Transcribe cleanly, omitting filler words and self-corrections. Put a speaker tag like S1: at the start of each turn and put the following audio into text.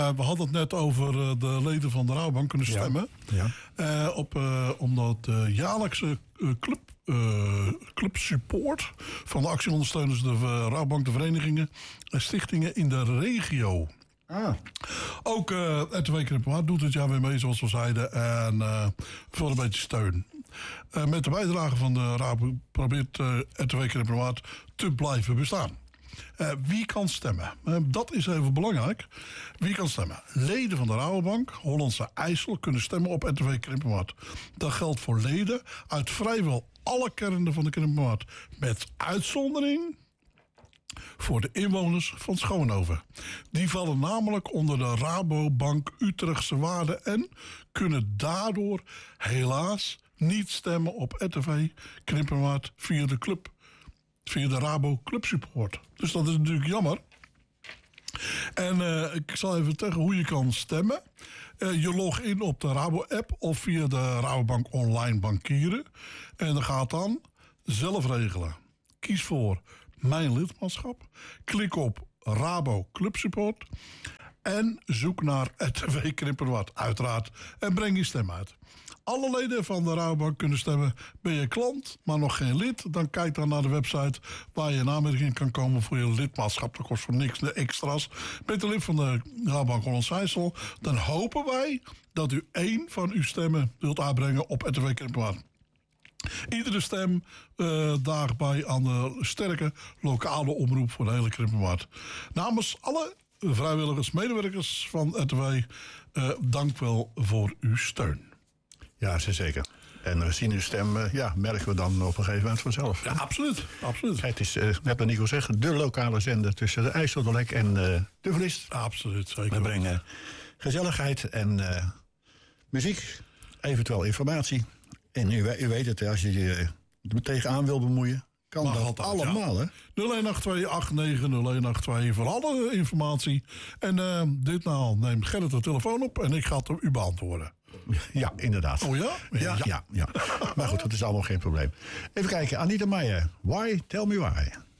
S1: we hadden het net over de leden van de Rabobank kunnen stemmen. Omdat de jaarlijkse clubsupport van de actieondersteuners, de Rabobank, de verenigingen en stichtingen in de regio. Ook RTW Krimpenwaard doet het jaar weer mee, zoals we zeiden. En voor een beetje steun. Met de bijdrage van de Rabobank probeert RTW Krimpenwaard te blijven bestaan. Wie kan stemmen? Dat is even belangrijk. Wie kan stemmen? Leden van de Rabobank, Hollandse IJssel, kunnen stemmen op RTW Krimpenwaard. Dat geldt voor leden uit vrijwel alle kernen van de Krimpenwaard. Met uitzondering voor de inwoners van Schoonhoven. Die vallen namelijk onder de Rabobank Utrechtse waarde en kunnen daardoor helaas niet stemmen op RTV Krimpenwaard via de club. Via de Rabo Clubsupport. Dus dat is natuurlijk jammer. En ik zal even zeggen hoe je kan stemmen. Je logt in op de Rabo-app of via de Rabobank online bankieren. En dat gaat dan zelf regelen. Kies voor mijn lidmaatschap. Klik op Rabo Clubsupport. En zoek naar RTV Krimpenwaard, uiteraard. En breng je stem uit. Alle leden van de Rabobank kunnen stemmen. Ben je klant, maar nog geen lid? Dan kijk dan naar de website waar je in aanmerking kan komen voor je lidmaatschap. Dat kost voor niks de extra's. Bent u lid van de Rabobank Hollandse IJssel? Dan hopen wij dat u 1 van uw stemmen wilt uitbrengen op RTV Krimpenwaard. Iedere stem daarbij aan de sterke lokale omroep voor de hele Krimpenwaard. Namens alle vrijwilligers, medewerkers van RTW, dank wel voor uw steun.
S2: Ja, zeker. En we zien uw stem, merken we dan op een gegeven moment vanzelf.
S1: Ja, absoluut.
S2: Het is, net wat Nico zegt, de lokale zender tussen de IJssel, de Lek en de Vlist.
S1: Absoluut, zeker.
S2: We brengen gezelligheid en muziek, eventueel informatie. En u weet het, als je je er tegenaan wil bemoeien, kan dat altijd, allemaal, hè?
S1: 0182-890182 voor alle informatie. En ditmaal neemt Gerrit de telefoon op en ik ga het u beantwoorden.
S2: Ja, inderdaad.
S1: Oh ja?
S2: Ja. Maar goed, dat is allemaal geen probleem. Even kijken, Anita Meijer. Why? Tell me why.